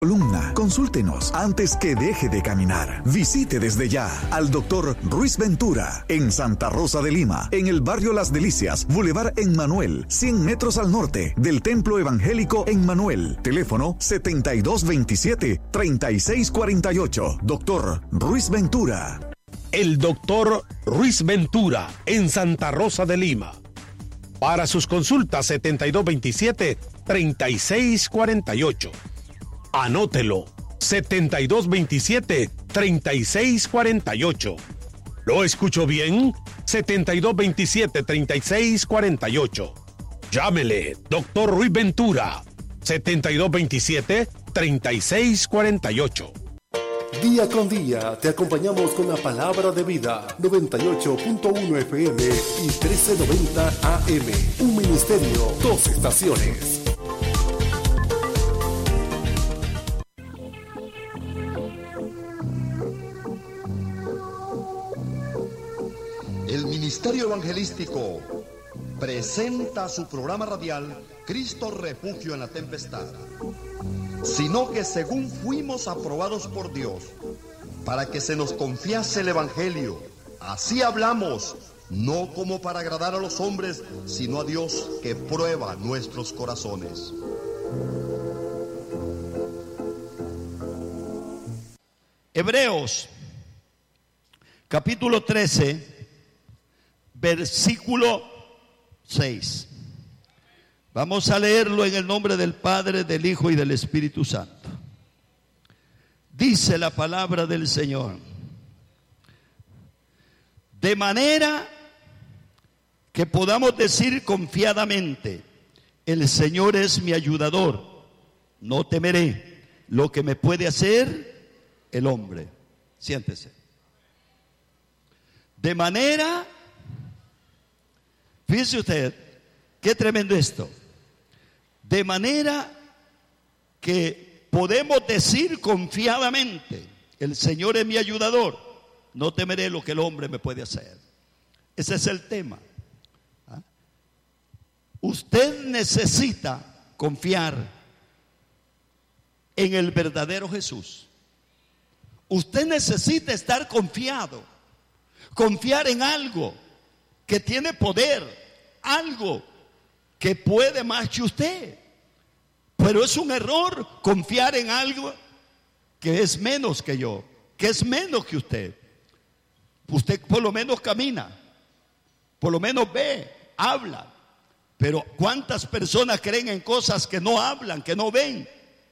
Columna, consúltenos antes que deje de caminar. Visite desde ya al Dr. Ruiz Ventura en Santa Rosa de Lima, en el barrio Las Delicias, Boulevard Emmanuel, 100 metros al norte del Templo Evangélico Emmanuel. Teléfono 7227-3648. Dr. Ruiz Ventura. El Dr. Ruiz Ventura en Santa Rosa de Lima. Para sus consultas 7227-3648. Anótelo, 7227-3648. ¿Lo escucho bien? 7227-3648. Llámele, Dr. Ruiz Ventura, 7227-3648. Día con día te acompañamos con la palabra de vida. 98.1 FM y 1390 AM. Un ministerio, dos estaciones. El Ministerio Evangelístico presenta su programa radial Cristo Refugio en la Tempestad, sino que según fuimos aprobados por Dios para que se nos confiase el Evangelio, así hablamos, no como para agradar a los hombres, sino a Dios que prueba nuestros corazones. Hebreos, capítulo 13, versículo 6. Vamos a leerlo en el nombre del Padre, del Hijo y del Espíritu Santo. Dice la palabra del Señor: de manera que podamos decir confiadamente, el Señor es mi ayudador, no temeré lo que me puede hacer el hombre. Siéntese. De manera, fíjese usted, qué tremendo esto. De manera que podemos decir confiadamente, el Señor es mi ayudador, no temeré lo que el hombre me puede hacer. Ese es el tema. Usted necesita confiar en el verdadero Jesús. Usted necesita estar confiado, confiar en algo que tiene poder, algo que puede más que usted. Pero es un error confiar en algo que es menos que yo, que es menos que usted. Usted por lo menos camina, por lo menos ve, habla. Pero ¿cuántas personas creen en cosas que no hablan, que no ven?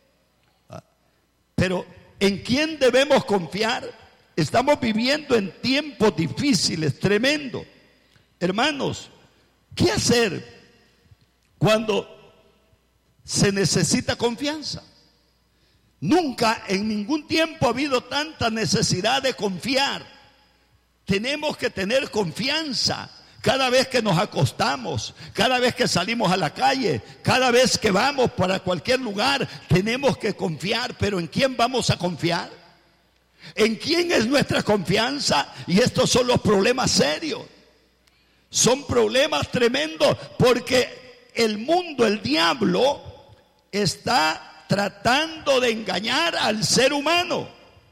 Pero ¿en quién debemos confiar? Estamos viviendo en tiempos difíciles, tremendos. Hermanos, ¿qué hacer cuando se necesita confianza? Nunca en ningún tiempo ha habido tanta necesidad de confiar. Tenemos que tener confianza cada vez que nos acostamos, cada vez que salimos a la calle, cada vez que vamos para cualquier lugar, tenemos que confiar. ¿Pero en quién vamos a confiar? ¿En quién es nuestra confianza? Y estos son los problemas serios. Son problemas tremendos porque el mundo, el diablo, está tratando de engañar al ser humano.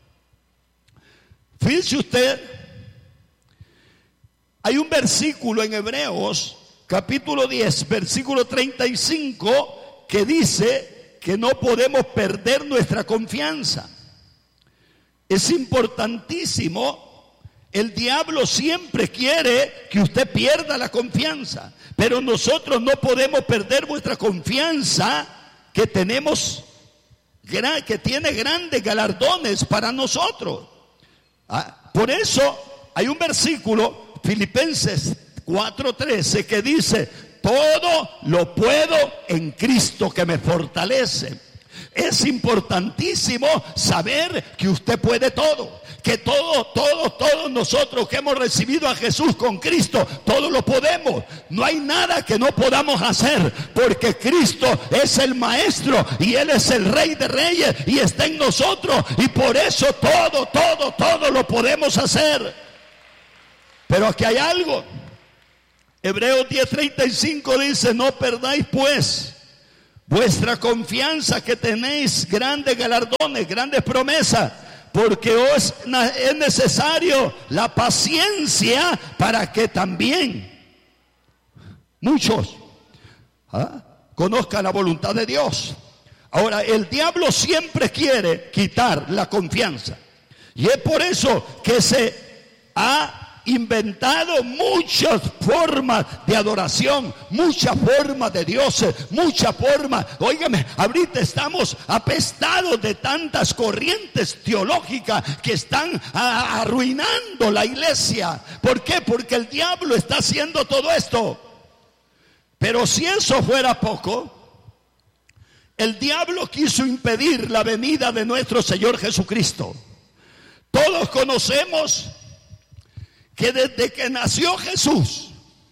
Fíjese usted, hay un versículo en Hebreos, capítulo 10, versículo 35, que dice que no podemos perder nuestra confianza. Es importantísimo. El diablo siempre quiere que usted pierda la confianza, pero nosotros no podemos perder nuestra confianza que tenemos, que tiene grandes galardones para nosotros. Por eso hay un versículo, Filipenses 4:13, que dice: todo lo puedo en Cristo que me fortalece. Es importantísimo saber que usted puede todo, que todos nosotros que hemos recibido a Jesús con Cristo, todo lo podemos. No hay nada que no podamos hacer, porque Cristo es el Maestro y Él es el Rey de Reyes y está en nosotros, y por eso todo lo podemos hacer. Pero aquí hay algo. Hebreos 10:35 dice: no perdáis pues vuestra confianza que tenéis grandes galardones, grandes promesas, porque es necesario la paciencia para que también muchos conozcan la voluntad de Dios. Ahora, el diablo siempre quiere quitar la confianza, y es por eso que se ha inventado muchas formas de adoración, muchas formas de dioses, muchas formas. Óigame, ahorita estamos apestados de tantas corrientes teológicas que están arruinando la iglesia. ¿Por qué? Porque el diablo está haciendo todo esto. Pero si eso fuera poco, el diablo quiso impedir la venida de nuestro Señor Jesucristo. Todos conocemos que desde que nació Jesús,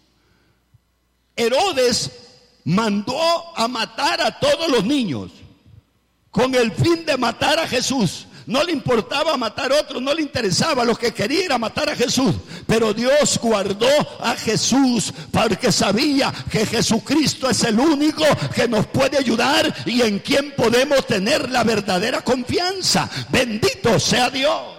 Herodes mandó a matar a todos los niños con el fin de matar a Jesús. No le importaba matar a otros, no le interesaba, lo que quería era matar a Jesús. Pero Dios guardó a Jesús porque sabía que Jesucristo es el único que nos puede ayudar y en quien podemos tener la verdadera confianza. Bendito sea Dios.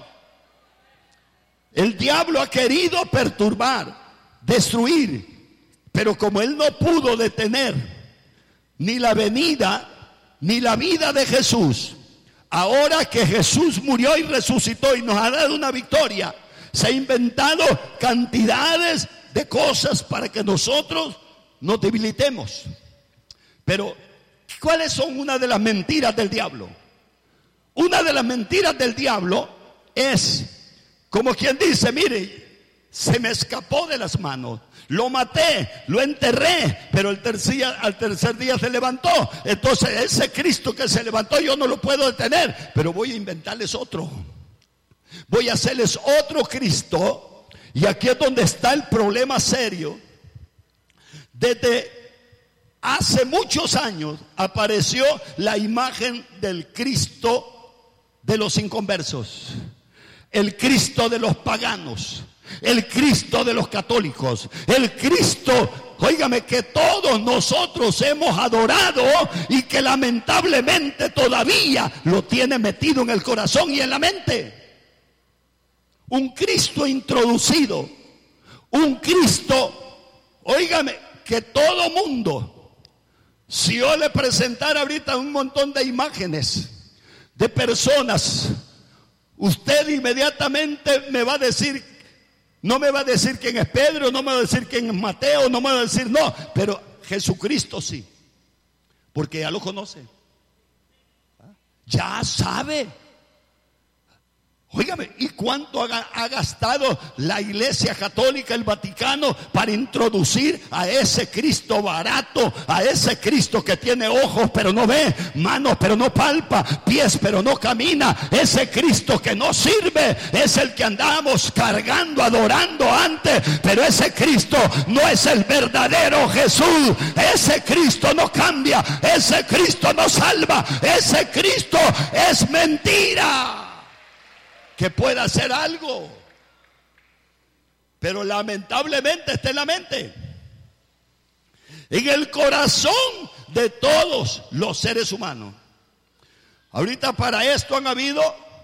El diablo ha querido perturbar, destruir, pero como él no pudo detener ni la venida ni la vida de Jesús, ahora que Jesús murió y resucitó y nos ha dado una victoria, se ha inventado cantidades de cosas para que nosotros nos debilitemos. Pero, ¿cuáles son una de las mentiras del diablo? Una de las mentiras del diablo es, como quien dice, mire, se me escapó de las manos, lo maté, lo enterré, pero al tercer día se levantó. Entonces ese Cristo que se levantó yo no lo puedo detener, pero voy a inventarles otro. Voy a hacerles otro Cristo. Y aquí es donde está el problema serio. Desde hace muchos años apareció la imagen del Cristo de los inconversos, el Cristo de los paganos, el Cristo de los católicos, el Cristo, óigame, que todos nosotros hemos adorado y que lamentablemente todavía lo tiene metido en el corazón y en la mente. Un Cristo introducido, un Cristo, óigame, que todo mundo, si yo le presentara ahorita un montón de imágenes de personas, usted inmediatamente me va a decir, no me va a decir quién es Pedro, no me va a decir quién es Mateo, no me va a decir no, pero Jesucristo sí, porque ya lo conoce, ya sabe. Óigame, ¿y cuánto ha gastado la Iglesia Católica, el Vaticano, para introducir a ese Cristo barato, a ese Cristo que tiene ojos pero no ve, manos pero no palpa, pies pero no camina? Ese Cristo que no sirve es el que andábamos cargando, adorando antes, pero ese Cristo no es el verdadero Jesús. Ese Cristo no cambia, ese Cristo no salva, ese Cristo es mentira. Que pueda hacer algo, pero lamentablemente está en la mente, en el corazón de todos los seres humanos. Ahorita para esto han habido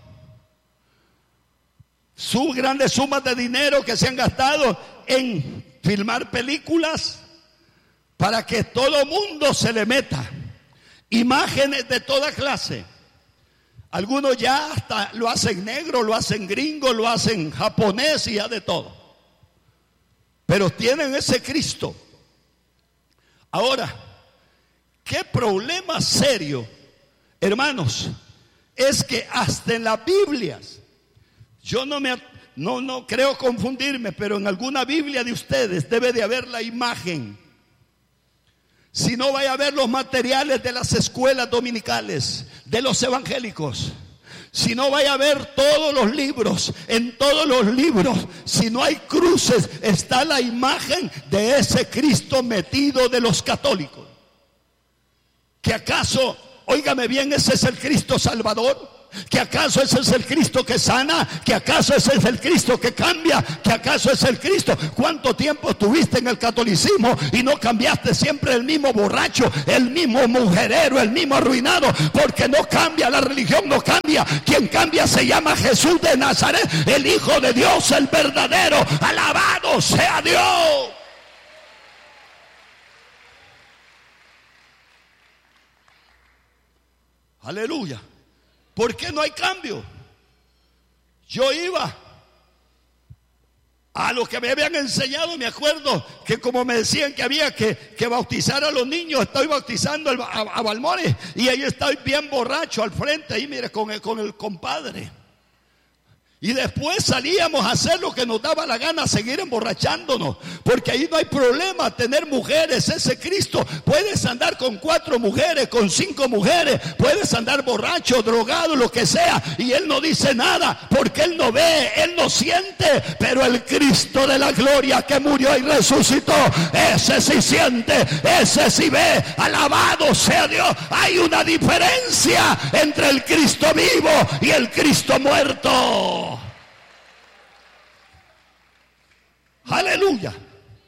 grandes sumas de dinero que se han gastado en filmar películas para que todo mundo se le meta imágenes de toda clase. Algunos ya hasta lo hacen negro, lo hacen gringo, lo hacen japonés y ya de todo. Pero tienen ese Cristo. Ahora, qué problema serio, hermanos, es que hasta en las Biblias, yo no creo confundirme, pero en alguna Biblia de ustedes debe de haber la imagen. Si no, vaya a ver los materiales de las escuelas dominicales, de los evangélicos. Si no, vaya a ver todos los libros. En todos los libros, si no hay cruces, está la imagen de ese Cristo metido de los católicos. ¿Que acaso, óigame bien, ese es el Cristo Salvador? ¿Que acaso ese es el Cristo que sana? ¿Que acaso ese es el Cristo que cambia? ¿Que acaso es el Cristo? ¿Cuánto tiempo estuviste en el catolicismo y no cambiaste? Siempre el mismo borracho, el mismo mujerero, el mismo arruinado, porque no cambia, la religión no cambia. Quien cambia se llama Jesús de Nazaret, el Hijo de Dios, el verdadero. Alabado sea Dios. Aleluya. ¿Por qué no hay cambio? Yo iba a lo que me habían enseñado. Me acuerdo que como me decían que había que bautizar a los niños, estoy bautizando a Balmores, y ahí estoy bien borracho al frente, ahí mire, con el compadre. Y después salíamos a hacer lo que nos daba la gana, seguir emborrachándonos, porque ahí no hay problema tener mujeres. Ese Cristo, puedes andar con 4 mujeres, con 5 mujeres, puedes andar borracho, drogado, lo que sea, y Él no dice nada, porque Él no ve, Él no siente. Pero el Cristo de la gloria que murió y resucitó, ese sí siente, ese sí ve. Alabado sea Dios. Hay una diferencia entre el Cristo vivo y el Cristo muerto. Aleluya.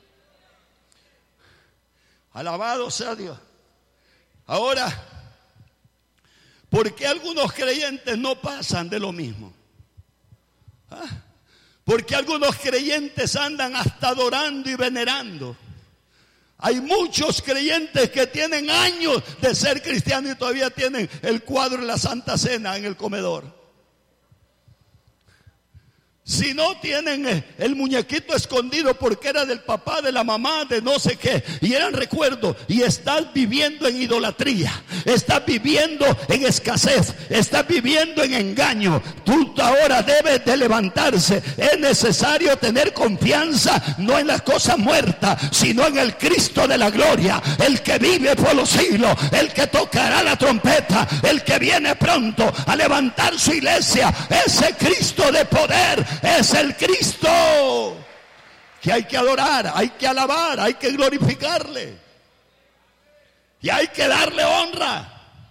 Alabado sea Dios. Ahora, ¿por qué algunos creyentes no pasan de lo mismo? ¿Por qué algunos creyentes andan hasta adorando y venerando? Hay muchos creyentes que tienen años de ser cristianos y todavía tienen el cuadro de la Santa Cena en el comedor. Si no, tienen el muñequito escondido porque era del papá, de la mamá, de no sé qué, y eran recuerdos. Y estás viviendo en idolatría, estás viviendo en escasez, estás viviendo en engaño. Tú ahora debes de levantarse. Es necesario tener confianza, no en las cosas muertas, sino en el Cristo de la gloria, el que vive por los siglos, el que tocará la trompeta, el que viene pronto a levantar su iglesia. Ese Cristo de poder es el Cristo que hay que adorar, hay que alabar, hay que glorificarle y hay que darle honra.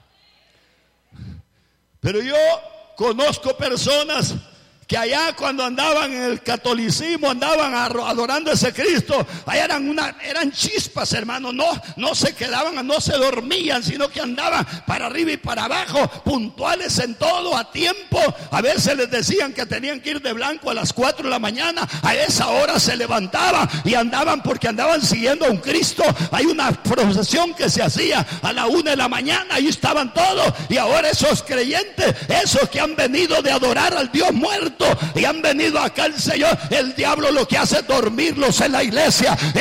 Pero yo conozco personas que allá cuando andaban en el catolicismo, andaban adorando a ese Cristo, allá eran chispas, hermano. No se quedaban, no se dormían, sino que andaban para arriba y para abajo, puntuales en todo, a tiempo. A veces les decían que tenían que ir de blanco a las 4 de la mañana, a esa hora se levantaban y andaban, porque andaban siguiendo a un Cristo. Hay una procesión que se hacía a la 1 de la mañana, ahí estaban todos. Y ahora esos creyentes, esos que han venido de adorar al Dios muerto y han venido acá al Señor, el diablo lo que hace es dormirlos en la iglesia.